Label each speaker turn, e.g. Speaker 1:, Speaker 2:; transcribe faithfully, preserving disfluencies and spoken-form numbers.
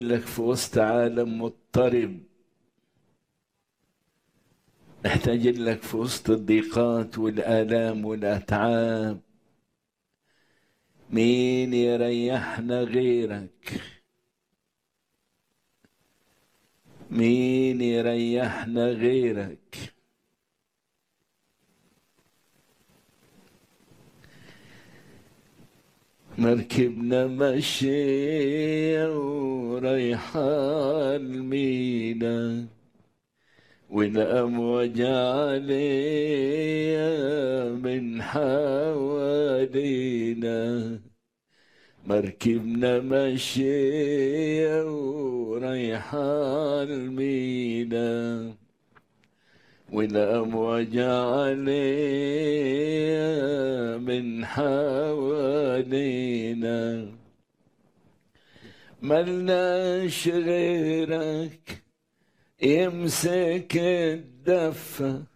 Speaker 1: لك في وسط عالم مضطرب، محتاجين لك في وسط الضيقات والآلام والأتعاب. مين يريحنا غيرك؟ مين يريحنا غيرك؟ مركبنا ماشية ورايحة المينا، والأمواج عليها من حوالينا. مركبنا ماشية ورايحة المينا، والأمواج عليها من حوالينا. ملناش غيرك يمسك الدفة،